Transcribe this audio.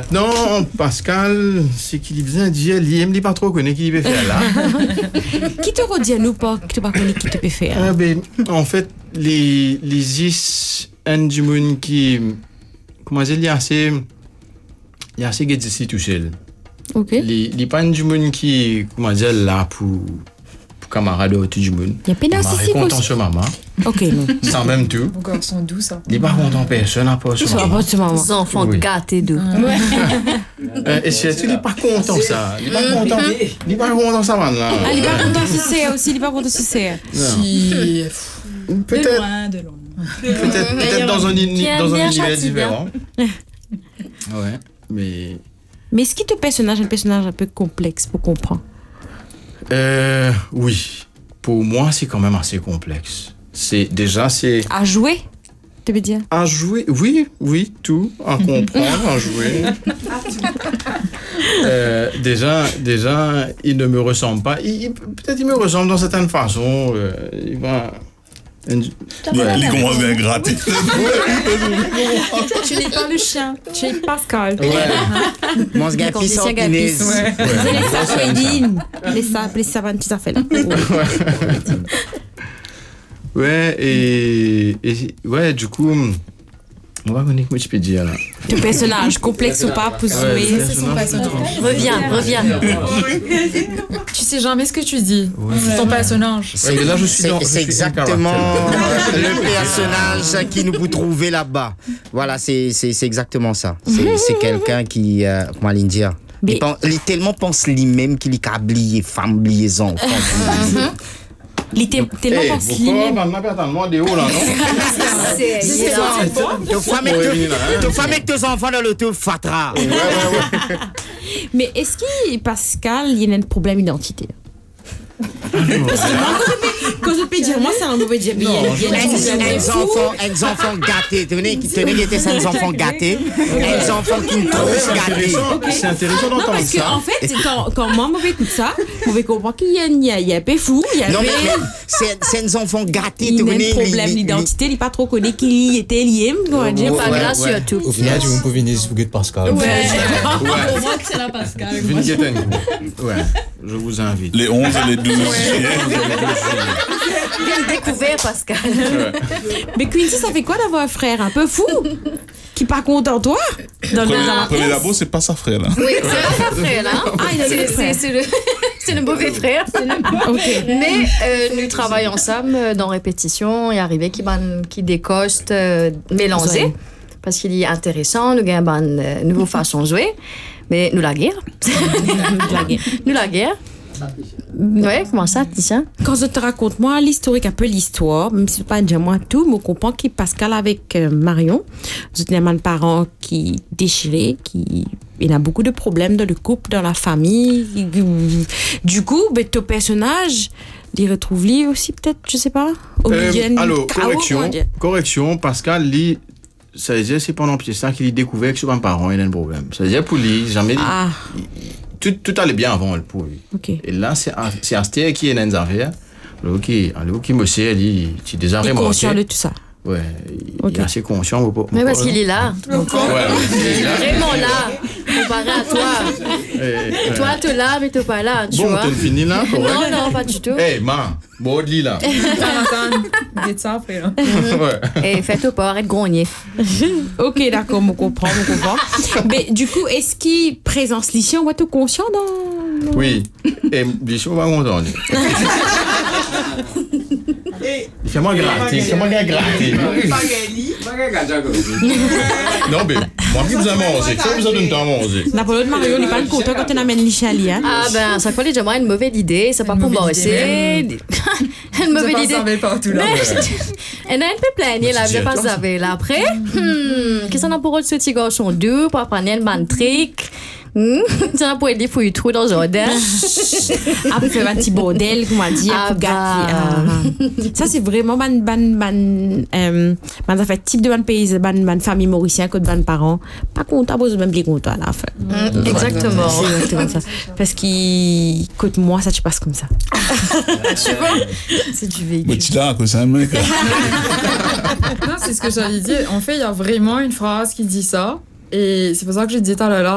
Non, Pascal, c'est qu'il faisait dire, il aime pas trop connaître qui peut faire là. Qui te redit à nous pas que tu pas connais qui te peut faire? Ah ben, en fait, les is un du monde qui, comment dire, il y a assez de ici tout seul. Ok. Les pas du monde qui, comment dire, là pour camarades autour du monde. Il y a pas narcissique content aussi. sur maman. Ok, non. Sans même tout. Vos gars sont doux, ça. Il n'est pas content personne à part sur Ça va maman. pas de ce moment. Les enfants Oui. gâtés d'eux. Et c'est il n'est pas content ça. Il n'est pas content. Il n'est pas content ça maintenant. Ah, il est pas content de se serre aussi, il est pas content de se serre. Si... Peut-être. de loin. Peut-être dans un univers châtie différent. Ouais, mais. Mais est-ce que ton personnage est un personnage un peu complexe pour comprendre? Oui. Pour moi, c'est quand même assez complexe. C'est À jouer, tu veux dire? à jouer. Oui, tout. À comprendre, à jouer. Déjà, il ne me ressemble pas. Peut-être il me ressemble d'une certaine façon. Il va. Les gros bien grattés. Tu n'es pas le chien, tu es Pascal. Ouais. Mon gars, qui sont Inès. Les savanes, tu as fait là. Ouais, et ouais, du coup, on va connaître comment je peux dire là. Ton personnage, complexe ou pas, pour jouer. C'est son personnage. Reviens. Tu sais jamais ce que tu dis. C'est ton personnage. Ouais, mais là, je suis dans. C'est exactement le personnage qui nous peut trouver là-bas. Voilà, c'est exactement ça. C'est quelqu'un qui, comment aller dire, Mais- il tellement pense lui-même qu'il est oublié femme, oublié enfants. Il était tellement Hey, pensé pourquoi lui-même. maintenant, attends-moi des hauts là, non? Tu femme avec tes enfants dans l'auto fatra. Mais est-ce que Pascal, il y a un problème d'identité? Parce que moi, quand je peux dire, moi, c'est un mauvais dire. Il y a Un enfant gâté. Tenez, qui était un enfant gâté. Un enfant qui nous trouve gâté. C'est intéressant Non, d'entendre parce que ça. en fait, quand moi, je écoute ça, je comprends qu'il y a un peu fou, il y a Non, mais c'est un enfant gâté. il y a un problème d'identité, il n'est pas trop connu qui y était lié, on va dire. Pas grâce sur tout. Au final, tu peux venir se de Pascal. Pour moi, que c'est la Pascal. Ouais, je vous invite. Les 11 et les 12 juillet. Bien découvert, Pascal. Mais Quincy, ça fait quoi d'avoir un frère un peu fou qui pas content de toi dans la Premier d'abord, c'est pas sa frère là. Oui, c'est un frère, là. Ah, il a des frères. C'est le mauvais frère. Ok. Mais nous travaillons ensemble dans répétition et arrivé qui décoste mélangé. Ouais. Parce qu'il est intéressant, nous avons une nouvelle façon de jouer. Mais nous la guerre. Nous la guerre. Ouais, comment ça, Tisha? Quand je te raconte, moi, l'historique, un peu l'histoire, même si c'est pas déjà moi tout, mais on comprend que Pascal avec Marion, vous êtes un parent qui déchiré, il a beaucoup de problèmes dans le couple, dans la famille. Du coup, ton personnage, il retrouve lui aussi peut-être, je sais pas. Alors, correction, Pascal, lui, ça veut dire c'est pendant pied ça qu'il a découvert que sur un parent, il a un problème. Ça veut dire pour lui, jamais. Ah, Tout allait bien avant elle pour lui. ok. Et là, c'est Astia qui est dans les affaires. Alors, qui me sait, il est déjà Il est conscient de tout ça. Ouais, Ok. il est assez conscient. Mais parce qu'il est là. Ouais, il est là. Vraiment là. Comparé à toi. Toi, tu es là, mais tu n'es pas là, tu Bon, vois. tu fini là, correct? Non, pas du tout. Hey, ma, bon, lis là. Attends, dites ça après, là. Ouais. Et fais-toi pas, arrête de grogner. Ok, d'accord, on comprend. Mais du coup, est-ce qu'il présence l'ici, on va être conscient dans... Oui. Et bien sûr, on va entendre. Fais-moi gratter. Non, mais moi, qui vous a mangé? Qui vous a donné le temps à manger? Napoléon de Mario, il n'est pas content quand on amène l'ici à lui, hein. Ah ben, ça fait déjà une mauvaise idée. C'est pas pour moi aussi. Une mauvaise idée. Je pas tout là. Elle a un peu plaigné là, je pas savoir là après. Qu'est-ce qu'on a pour ce petit garçon doux pour apprendre une bonne trick? Ça pour aider pour y trouver dans le jardin. Après, faire un petit bordel, comment dire, Ah pour bah. gâter. Ça, c'est vraiment ça fait type de pays, famille mauricienne, que de parents. Pas content, vous même bien content à la fin. Exactement. C'est exactement ça. Parce qu'il, écoute, moi, ça, tu passes comme ça. Tu vois? C'est du véhicule. Mais tu l'as, quoi, c'est un mec. Non, c'est ce que j'allais dire. En fait, il y a vraiment une phrase qui dit ça. Et c'est pour ça que je disais tout à l'heure,